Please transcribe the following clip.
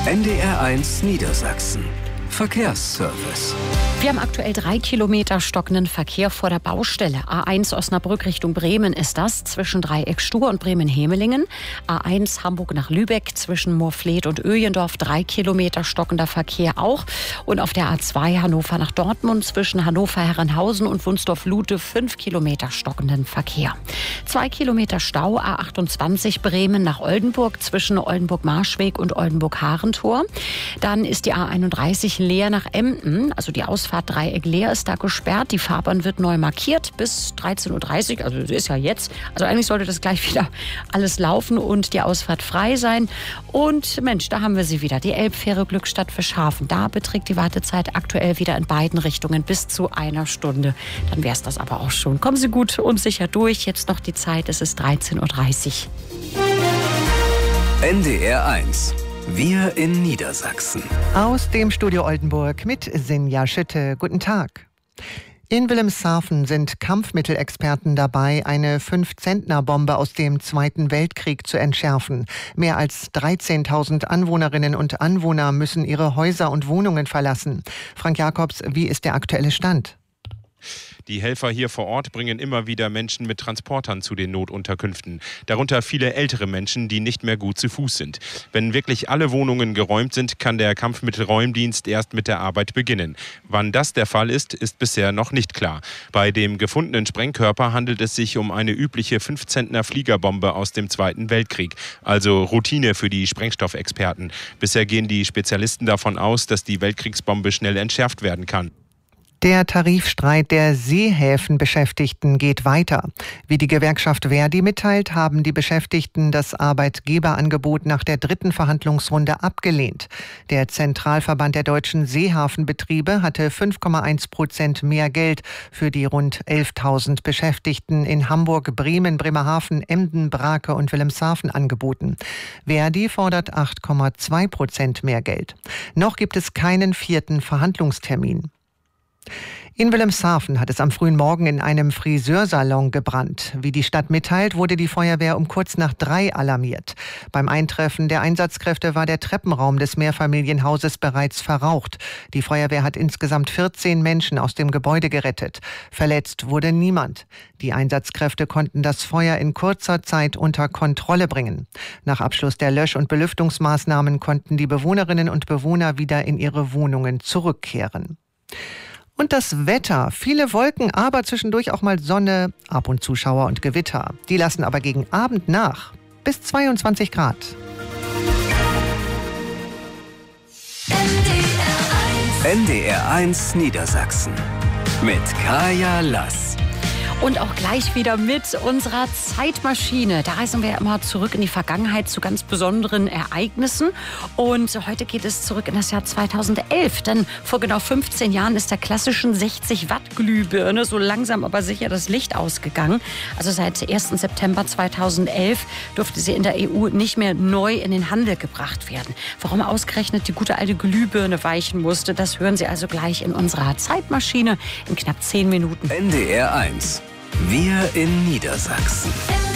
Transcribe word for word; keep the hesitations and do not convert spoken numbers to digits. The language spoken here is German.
N D R eins Niedersachsen. Verkehrsservice. Wir haben aktuell drei Kilometer stockenden Verkehr vor der Baustelle. A eins Osnabrück Richtung Bremen ist das, zwischen Dreieck Stur und Bremen-Hemelingen. A eins Hamburg nach Lübeck, zwischen Moorfleet und Öjendorf, drei Kilometer stockender Verkehr auch. Und auf der A zwei Hannover nach Dortmund, zwischen Hannover-Herrenhausen und Wunsdorf-Lute, fünf Kilometer stockenden Verkehr. Zwei Kilometer Stau, A achtundzwanzig Bremen nach Oldenburg, zwischen Oldenburg-Marschweg und Oldenburg-Harentor. Dann ist die A einunddreißig Leer nach Emden, also die Ausfahrt Dreieck Leer ist da gesperrt. Die Fahrbahn wird neu markiert bis dreizehn Uhr dreißig, also das ist ja jetzt. Also eigentlich sollte das gleich wieder alles laufen und die Ausfahrt frei sein. Und Mensch, da haben wir sie wieder, die Elbfähre Glückstadt Fischhafen. Da beträgt die Wartezeit aktuell wieder in beiden Richtungen bis zu einer Stunde. Dann wäre es das aber auch schon. Kommen Sie gut und sicher durch. Jetzt noch die Zeit, es ist dreizehn Uhr dreißig. N D R eins. Wir in Niedersachsen. Aus dem Studio Oldenburg mit Sinja Schütte. Guten Tag. In Wilhelmshaven sind Kampfmittelexperten dabei, eine fünf-Zentner-Bombe aus dem Zweiten Weltkrieg zu entschärfen. Mehr als dreizehntausend Anwohnerinnen und Anwohner müssen ihre Häuser und Wohnungen verlassen. Frank Jakobs, wie ist der aktuelle Stand? Die Helfer hier vor Ort bringen immer wieder Menschen mit Transportern zu den Notunterkünften. Darunter viele ältere Menschen, die nicht mehr gut zu Fuß sind. Wenn wirklich alle Wohnungen geräumt sind, kann der Kampfmittelräumdienst erst mit der Arbeit beginnen. Wann das der Fall ist, ist bisher noch nicht klar. Bei dem gefundenen Sprengkörper handelt es sich um eine übliche fünf-Zentner Fliegerbombe aus dem Zweiten Weltkrieg. Also Routine für die Sprengstoffexperten. Bisher gehen die Spezialisten davon aus, dass die Weltkriegsbombe schnell entschärft werden kann. Der Tarifstreit der Seehäfenbeschäftigten geht weiter. Wie die Gewerkschaft Verdi mitteilt, haben die Beschäftigten das Arbeitgeberangebot nach der dritten Verhandlungsrunde abgelehnt. Der Zentralverband der deutschen Seehafenbetriebe hatte fünf Komma eins Prozent mehr Geld für die rund elftausend Beschäftigten in Hamburg, Bremen, Bremerhaven, Emden, Brake und Wilhelmshaven angeboten. Verdi fordert acht Komma zwei Prozent mehr Geld. Noch gibt es keinen vierten Verhandlungstermin. In Wilhelmshaven hat es am frühen Morgen in einem Friseursalon gebrannt. Wie die Stadt mitteilt, wurde die Feuerwehr um kurz nach drei alarmiert. Beim Eintreffen der Einsatzkräfte war der Treppenraum des Mehrfamilienhauses bereits verraucht. Die Feuerwehr hat insgesamt vierzehn Menschen aus dem Gebäude gerettet. Verletzt wurde niemand. Die Einsatzkräfte konnten das Feuer in kurzer Zeit unter Kontrolle bringen. Nach Abschluss der Lösch- und Belüftungsmaßnahmen konnten die Bewohnerinnen und Bewohner wieder in ihre Wohnungen zurückkehren. Und das Wetter. Viele Wolken, aber zwischendurch auch mal Sonne, ab und zu Schauer und Gewitter. Die lassen aber gegen Abend nach. Bis zweiundzwanzig Grad. N D R eins Niedersachsen. Mit Kaya Lass. Und auch gleich wieder mit unserer Zeitmaschine. Da reisen wir ja immer zurück in die Vergangenheit zu ganz besonderen Ereignissen. Und heute geht es zurück in das Jahr zweitausendelf. Denn vor genau fünfzehn Jahren ist der klassischen sechzig Watt Glühbirne so langsam aber sicher das Licht ausgegangen. Also seit ersten September zweitausendelf durfte sie in der E U nicht mehr neu in den Handel gebracht werden. Warum ausgerechnet die gute alte Glühbirne weichen musste, das hören Sie also gleich in unserer Zeitmaschine in knapp zehn Minuten. N D R eins. Wir in Niedersachsen.